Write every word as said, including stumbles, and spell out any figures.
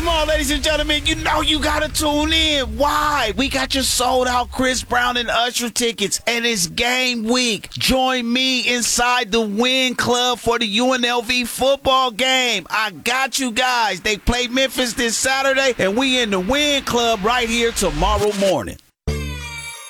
tomorrow, ladies and gentlemen. You know you gotta tune in. Why? We got your sold out Chris Brown and Usher tickets, and it's game week. Join me inside the Win Club for the U N L V football game. I got you guys. They play Memphis this Saturday, and we in the Win Club right here tomorrow morning.